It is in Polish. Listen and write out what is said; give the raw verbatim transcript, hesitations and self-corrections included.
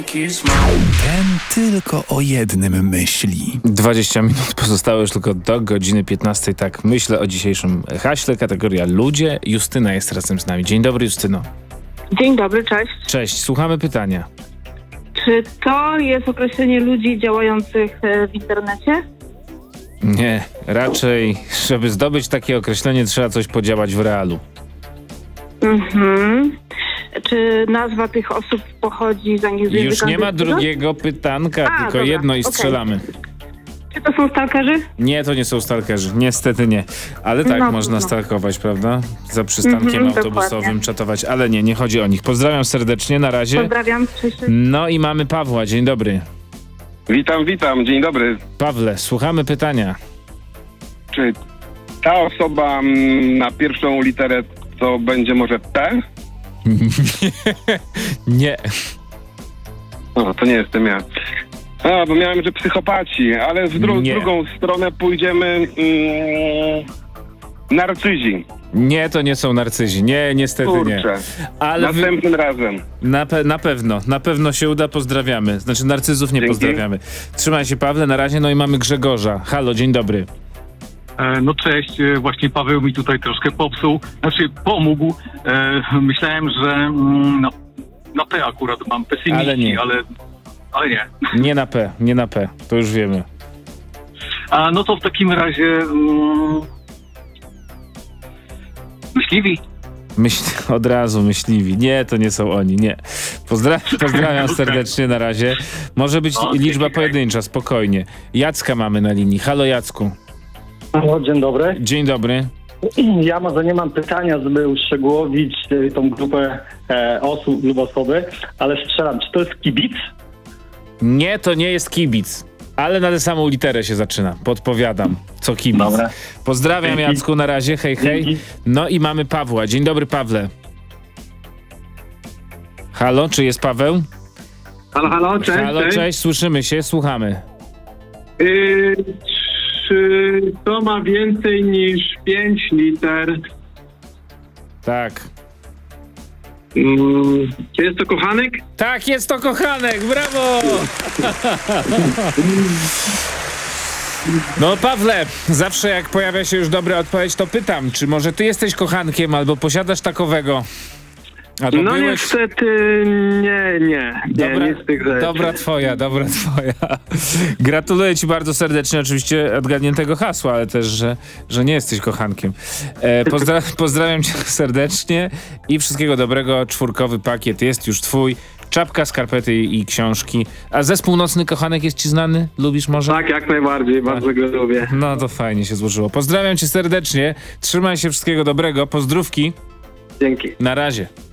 Ten tylko o jednym myśli. dwadzieścia minut pozostało już tylko do godziny piętnastej. Tak myślę o dzisiejszym haśle, kategoria ludzie. Justyna jest razem z nami. Dzień dobry, Justyno. Dzień dobry, cześć. Cześć, słuchamy pytania. Czy to jest określenie ludzi działających e, w internecie? Nie, raczej, żeby zdobyć takie określenie, trzeba coś podziałać w realu. Mhm. Czy nazwa tych osób pochodzi z języka Już nie ma angielskiego? drugiego pytanka, A, tylko dobra, jedno i okej. strzelamy. Czy to są stalkerzy? Nie, to nie są stalkerzy. Niestety nie. Ale tak No, można no. stalkować, prawda? Za przystankiem Mhm, autobusowym dokładnie. czatować, ale nie, nie chodzi o nich. Pozdrawiam serdecznie, na razie. Pozdrawiam. Cześć. cześć. No i mamy Pawła. Dzień dobry. Witam, witam, dzień dobry. Pawle, słuchamy pytania. Czy ta osoba mm, na pierwszą literę to będzie może P? Nie. O, to nie jestem ja. A, bo miałem, że psychopaci, ale w dru- Nie. drugą stronę pójdziemy mm, narcyzi. Nie, to nie są narcyzi. Nie, niestety nie. Kurczę, Ale wy... następnym razem. na, pe- na pewno, na pewno się uda, pozdrawiamy. Znaczy narcyzów nie Dzięki. pozdrawiamy. Trzymaj się, Pawle, na razie. No i mamy Grzegorza. Halo, dzień dobry. E, No cześć, e, właśnie Paweł mi tutaj troszkę popsuł, znaczy pomógł. E, myślałem, że mm, no, na P akurat mam pesymiści, Ale nie. ale, ale nie. Nie na P, nie na P. To już wiemy. A no to w takim razie mm, myśliwi. Myśl, od razu myśliwi. Nie, to nie są oni, nie. Pozdra- pozdrawiam serdecznie, na razie. Może być Okej, liczba okej. pojedyncza, spokojnie. Jacka mamy na linii. Halo, Jacku. Halo, dzień dobry. Dzień dobry. Ja może nie mam pytania, żeby uszczegółowić e, tą grupę e, osób lub osoby, ale strzelam, czy to jest kibic? Nie, to nie jest kibic. Ale na tę samą literę się zaczyna. Podpowiadam, co kibic. Dobra. Pozdrawiam, Dzięki. Jacku, na razie. Hej, hej. Dzięki. No i mamy Pawła. Dzień dobry, Pawle. Halo, czy jest Paweł? Halo, halo, cześć. Halo, cześć. Słyszymy się, słuchamy. Yy, czy to ma więcej niż pięć liter? Tak. Mm, czy jest to kochanek? Tak, jest to kochanek, brawo! No Pawle, zawsze jak pojawia się już dobra odpowiedź, to pytam, czy może ty jesteś kochankiem albo posiadasz takowego? Albo No byłeś... niestety nie, nie. Nie, Dobra, nic z tych rzeczy. dobra twoja, dobra twoja. Gratuluję ci bardzo serdecznie, oczywiście odgadniętego hasła, ale też, że, że nie jesteś kochankiem. E, pozdra- pozdrawiam cię serdecznie i wszystkiego dobrego. Czwórkowy pakiet jest już twój. Czapka, skarpety i książki. A zespół Nocny Kochanek jest ci znany? Lubisz może? Tak, jak najbardziej, bardzo go lubię. No to fajnie się złożyło. Pozdrawiam cię serdecznie. Trzymaj się, wszystkiego dobrego. Pozdrówki. Dzięki. Na razie.